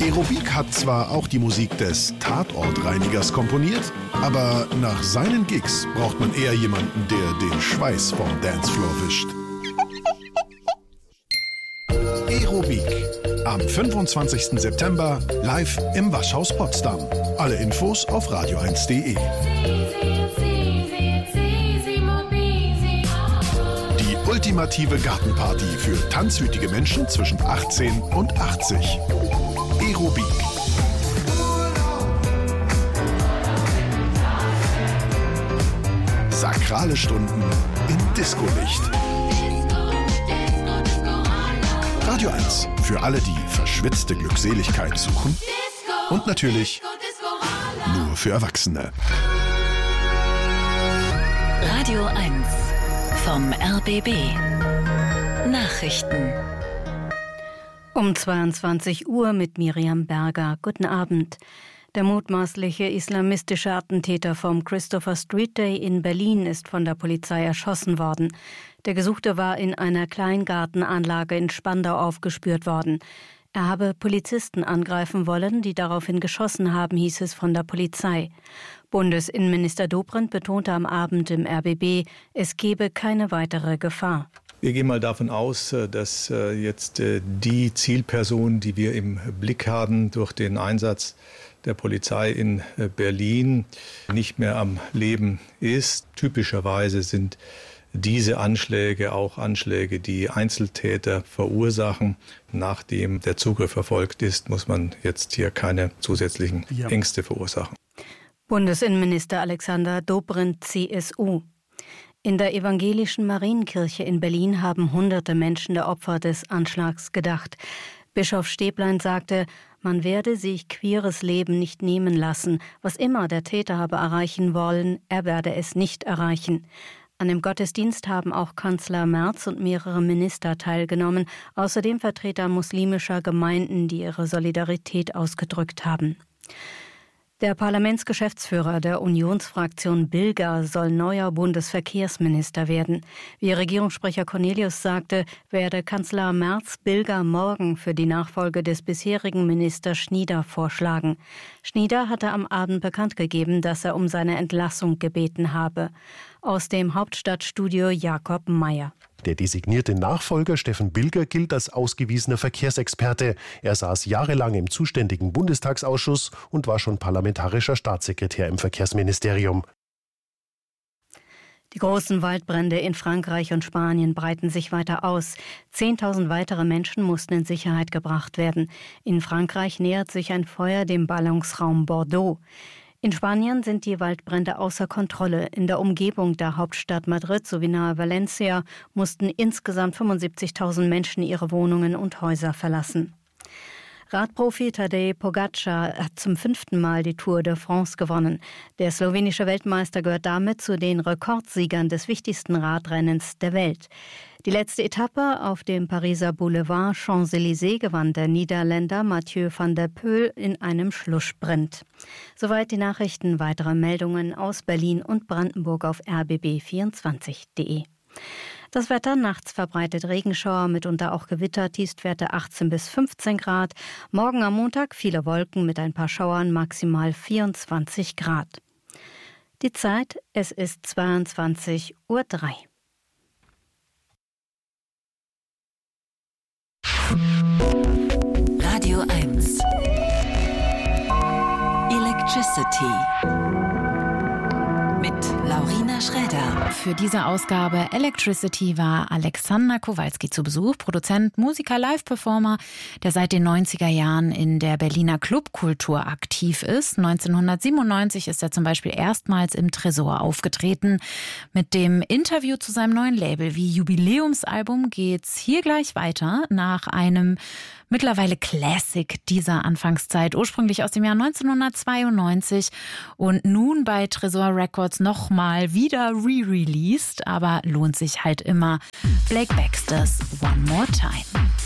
Aerobik hat zwar auch die Musik des Tatortreinigers komponiert, aber nach seinen Gigs braucht man eher jemanden, der den Schweiß vom Dancefloor wischt. Aerobik. Am 25. September live im Waschhaus Potsdam. Alle Infos auf radio1.de. Die ultimative Gartenparty für tanzwütige Menschen zwischen 18 und 80. Aerobik. Sakrale Stunden im Discolicht. Radio 1 für alle, die verschwitzte Glückseligkeit suchen. Und natürlich nur für Erwachsene. Radio 1 vom RBB. Nachrichten. Um 22 Uhr mit Miriam Berger. Guten Abend. Der mutmaßliche islamistische Attentäter vom Christopher Street Day in Berlin ist von der Polizei erschossen worden. Der Gesuchte war in einer Kleingartenanlage in Spandau aufgespürt worden. Er habe Polizisten angreifen wollen, die daraufhin geschossen haben, hieß es von der Polizei. Bundesinnenminister Dobrindt betonte am Abend im RBB, es gebe keine weitere Gefahr. Wir gehen mal davon aus, dass jetzt die Zielperson, die wir im Blick haben durch den Einsatz der Polizei in Berlin, nicht mehr am Leben ist. Typischerweise sind diese Anschläge auch Anschläge, die Einzeltäter verursachen. Nachdem der Zugriff erfolgt ist, muss man jetzt hier keine zusätzlichen Ängste verursachen. Bundesinnenminister Alexander Dobrindt, CSU. In der evangelischen Marienkirche in Berlin haben hunderte Menschen der Opfer des Anschlags gedacht. Bischof Stäblein sagte, man werde sich queeres Leben nicht nehmen lassen. Was immer der Täter habe erreichen wollen, er werde es nicht erreichen. An dem Gottesdienst haben auch Kanzler Merz und mehrere Minister teilgenommen, außerdem Vertreter muslimischer Gemeinden, die ihre Solidarität ausgedrückt haben. Der Parlamentsgeschäftsführer der Unionsfraktion Bilger soll neuer Bundesverkehrsminister werden. Wie Regierungssprecher Cornelius sagte, werde Kanzler Merz Bilger morgen für die Nachfolge des bisherigen Ministers Schnieder vorschlagen. Schnieder hatte am Abend bekannt gegeben, dass er um seine Entlassung gebeten habe. Aus dem Hauptstadtstudio Jakob Mayer. Der designierte Nachfolger Steffen Bilger gilt als ausgewiesener Verkehrsexperte. Er saß jahrelang im zuständigen Bundestagsausschuss und war schon parlamentarischer Staatssekretär im Verkehrsministerium. Die großen Waldbrände in Frankreich und Spanien breiten sich weiter aus. 10.000 weitere Menschen mussten in Sicherheit gebracht werden. In Frankreich nähert sich ein Feuer dem Ballungsraum Bordeaux. In Spanien sind die Waldbrände außer Kontrolle. In der Umgebung der Hauptstadt Madrid sowie nahe Valencia mussten insgesamt 75.000 Menschen ihre Wohnungen und Häuser verlassen. Radprofi Tadej Pogačar hat zum 5. Mal die Tour de France gewonnen. Der slowenische Weltmeister gehört damit zu den Rekordsiegern des wichtigsten Radrennens der Welt. Die letzte Etappe auf dem Pariser Boulevard Champs-Élysées gewann der Niederländer Mathieu van der Poel in einem Schlusssprint. Soweit die Nachrichten. Weitere Meldungen aus Berlin und Brandenburg auf rbb24.de. Das Wetter, nachts verbreitet Regenschauer, mitunter auch Gewitter, Tiefstwerte 18 bis 15 Grad. Morgen am Montag viele Wolken mit ein paar Schauern, maximal 24 Grad. Die Zeit, es ist 22:03 Uhr. Radio 1 Electricity mit Laurina Schräder. Für diese Ausgabe Electricity war Alexander Kowalski zu Besuch, Produzent, Musiker, Live-Performer, der seit den 90er Jahren in der Berliner Clubkultur aktiv ist. 1997 ist er zum Beispiel erstmals im Tresor aufgetreten. Mit dem Interview zu seinem neuen Label wie Jubiläumsalbum geht's hier gleich weiter nach einem mittlerweile Classic dieser Anfangszeit, ursprünglich aus dem Jahr 1992 und nun bei Tresor Records nochmal wieder re-released, aber lohnt sich halt immer. Blake Baxter's One More Time.